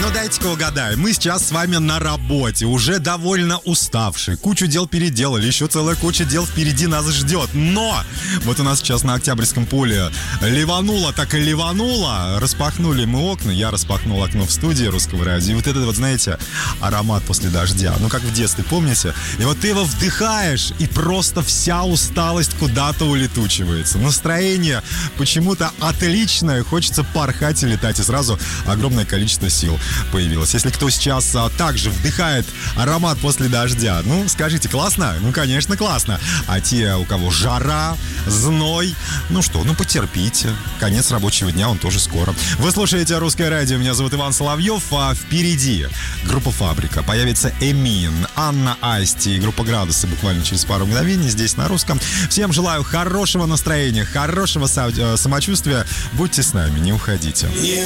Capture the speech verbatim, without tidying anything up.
Ну, дайте-ка угадаем. Мы сейчас с вами на работе, уже довольно уставшие. Кучу дел переделали, еще целая куча дел впереди нас ждет. Но вот у нас сейчас на Октябрьском поле ливануло, так и ливануло. Распахнули мы окна, я распахнул окно в студии Русского радио. И вот этот вот, знаете, аромат после дождя. Ну, как в детстве, помните? И вот ты его вдыхаешь, и просто вся усталость куда-то улетучивается. Настроение почему-то отличное, хочется порхать и летать. И сразу огромное количество сил появилось. Если кто сейчас а, также вдыхает аромат после дождя, ну, скажите, классно? Ну, конечно, классно. А те, у кого жара, зной, ну что, ну, потерпите. Конец рабочего дня, он тоже скоро. Вы слушаете Русское радио, меня зовут Иван Соловьев, а впереди группа «Фабрика». Появится Эмин, Анна Асти и группа «Градусы» буквально через пару мгновений здесь на Русском. Всем желаю хорошего настроения, хорошего самочувствия. Будьте с нами, не уходите.